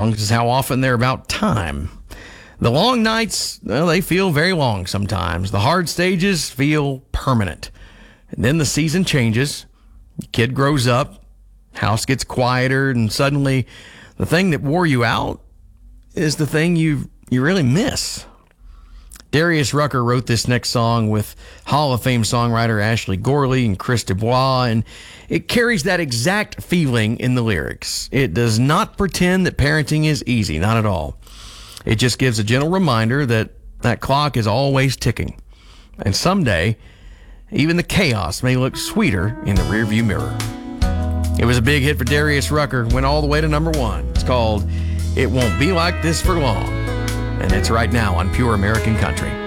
songs is how often they're about time. The long nights, well, they feel very long sometimes. The hard stages feel permanent. And then the season changes. The kid grows up. House gets quieter. And suddenly the thing that wore you out is the thing you really miss. Darius Rucker wrote this next song with Hall of Fame songwriter Ashley Gorley and Chris Dubois, and it carries that exact feeling in the lyrics. It does not pretend that parenting is easy, not at all. It just gives a gentle reminder that that clock is always ticking. And someday, even the chaos may look sweeter in the rearview mirror. It was a big hit for Darius Rucker, went all the way to number 1. It's called It Won't Be Like This for Long. And it's right now on Pure American Country.